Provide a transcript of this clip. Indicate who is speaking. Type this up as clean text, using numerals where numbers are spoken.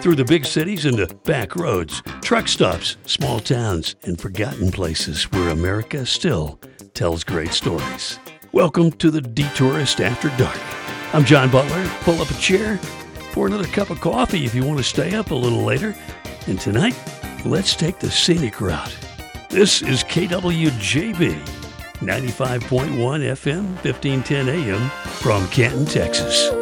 Speaker 1: through the big cities and the back roads, truck stops, small towns, and forgotten places where America still tells great stories. Welcome to the Detourist After Dark. I'm John Butler. Pull up a chair, pour another cup of coffee if you want to stay up a little later. And tonight, let's take the scenic route. This is KWJB, 95.1 FM, 1510 AM from Canton, Texas.